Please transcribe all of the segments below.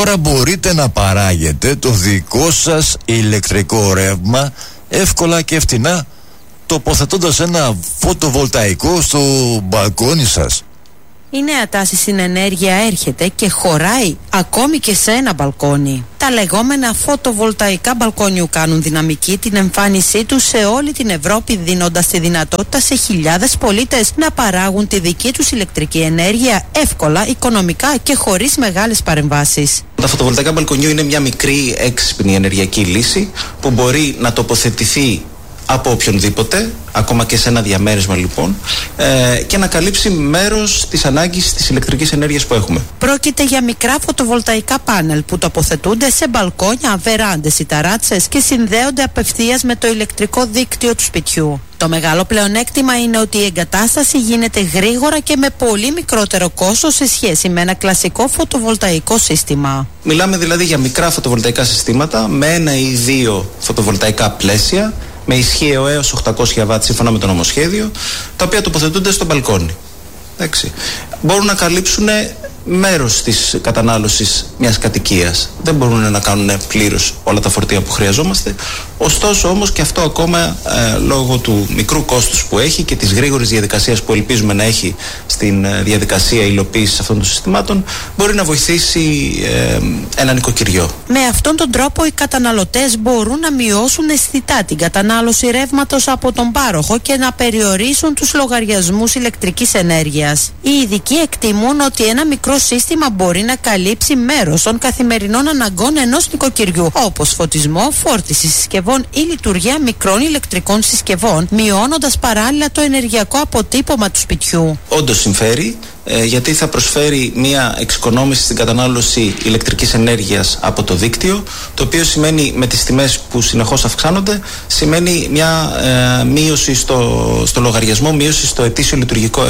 Τώρα μπορείτε να παράγετε το δικό σας ηλεκτρικό ρεύμα εύκολα και φτηνά, τοποθετώντας ένα φωτοβολταϊκό στο μπαλκόνι σας. Η νέα τάση στην ενέργεια έρχεται και χωράει ακόμη και σε ένα μπαλκόνι. Τα λεγόμενα φωτοβολταϊκά μπαλκόνιου κάνουν δυναμική την εμφάνισή τους σε όλη την Ευρώπη, δίνοντας τη δυνατότητα σε χιλιάδες πολίτες να παράγουν τη δική τους ηλεκτρική ενέργεια εύκολα, οικονομικά και χωρίς μεγάλες παρεμβάσεις. Τα φωτοβολταϊκά μπαλκονιού είναι μια μικρή έξυπνη ενεργειακή λύση που μπορεί να τοποθετηθεί από οποιονδήποτε, ακόμα και σε ένα διαμέρισμα λοιπόν, και να καλύψει μέρος της ανάγκης της ηλεκτρικής ενέργειας που έχουμε. Πρόκειται για μικρά φωτοβολταϊκά πάνελ που τοποθετούνται σε μπαλκόνια, βεράντες ή ταράτσες και συνδέονται απευθείας με το ηλεκτρικό δίκτυο του σπιτιού. Το μεγάλο πλεονέκτημα είναι ότι η εγκατάσταση γίνεται γρήγορα και με πολύ μικρότερο κόστος σε σχέση με ένα κλασικό φωτοβολταϊκό σύστημα. Μιλάμε δηλαδή για μικρά φωτοβολταϊκά συστήματα με ένα ή δύο φωτοβολταϊκά πλαίσια, με ισχύω έως 800 W σύμφωνα με το νομοσχέδιο, τα οποία τοποθετούνται στο μπαλκόνι. Εντάξει. Μπορούν να καλύψουν μέρος της κατανάλωσης μιας κατοικίας. Δεν μπορούν να κάνουν πλήρως όλα τα φορτία που χρειαζόμαστε. Ωστόσο όμως και αυτό ακόμα λόγω του μικρού κόστους που έχει και της γρήγορης διαδικασίας που ελπίζουμε να έχει στην διαδικασία υλοποίησης αυτών των συστημάτων, μπορεί να βοηθήσει ένα νοικοκυριό. Με αυτόν τον τρόπο οι καταναλωτές μπορούν να μειώσουν αισθητά την κατανάλωση ρεύματος από τον πάροχο και να περιορίσουν τους λογαριασμούς ηλεκτρικής ενέργειας. Οι ειδικοί εκτιμούν ότι ένα μικρό σύστημα μπορεί να καλύψει μέρος των καθημερινών αναγκών ενός νοικοκυριού, όπως φωτισμό, φόρτιση συσκευών ή λειτουργία μικρών ηλεκτρικών συσκευών, μειώνοντας παράλληλα το ενεργειακό αποτύπωμα του σπιτιού. Όντως συμφέρει, γιατί θα προσφέρει μια εξοικονόμηση στην κατανάλωση ηλεκτρικής ενέργειας από το δίκτυο, το οποίο σημαίνει με τις τιμές που συνεχώς αυξάνονται, σημαίνει μια μείωση στο λογαριασμό, μείωση στο ετήσιο λειτουργικό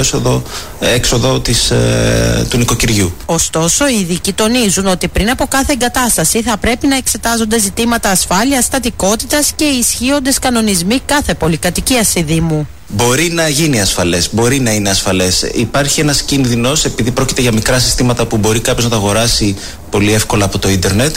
έξοδο του νοικοκυριού. Ωστόσο, οι ειδικοί τονίζουν ότι πριν από κάθε εγκατάσταση θα πρέπει να εξετάζονται ζητήματα ασφάλειας, στατικότητας και ισχύοντες κανονισμοί κάθε πολυκατοικίας ή δήμου. Μπορεί να γίνει ασφαλές, μπορεί να είναι ασφαλές. Υπάρχει ένας κίνδυνος, επειδή πρόκειται για μικρά συστήματα που μπορεί κάποιος να τα αγοράσει πολύ εύκολα από το ίντερνετ,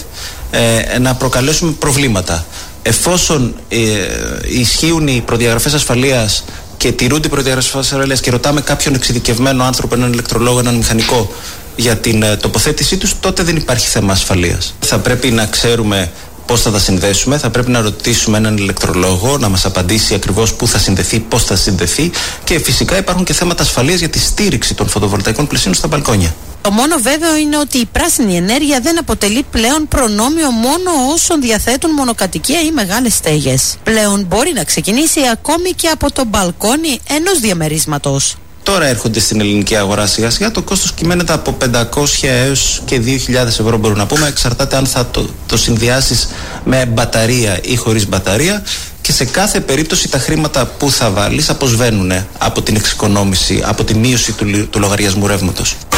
να προκαλέσουμε προβλήματα. Εφόσον ισχύουν οι προδιαγραφές ασφαλείας και τηρούνται οι προδιαγραφές ασφαλείας και ρωτάμε κάποιον εξειδικευμένο άνθρωπο, έναν ηλεκτρολόγο, έναν μηχανικό για την τοποθέτησή τους, τότε δεν υπάρχει θέμα ασφαλείας. Θα πρέπει να ξέρουμε πώς θα τα συνδέσουμε, θα πρέπει να ρωτήσουμε έναν ηλεκτρολόγο να μας απαντήσει ακριβώς πού θα συνδεθεί, πώς θα συνδεθεί, και φυσικά υπάρχουν και θέματα ασφαλείας για τη στήριξη των φωτοβολταϊκών πλαισίων στα μπαλκόνια. Το μόνο βέβαιο είναι ότι η πράσινη ενέργεια δεν αποτελεί πλέον προνόμιο μόνο όσων διαθέτουν μονοκατοικία ή μεγάλες στέγες. Πλέον μπορεί να ξεκινήσει ακόμη και από το μπαλκόνι ενός διαμερίσματος. Τώρα έρχονται στην ελληνική αγορά σιγά σιγά. Το κόστος κυμαίνεται από 500 έως και 2.000 ευρώ, μπορούμε να πούμε. Εξαρτάται αν θα το συνδυάσεις με μπαταρία ή χωρίς μπαταρία. Και σε κάθε περίπτωση τα χρήματα που θα βάλεις αποσβαίνουν από την εξοικονόμηση, από τη μείωση του λογαριασμού ρεύματος.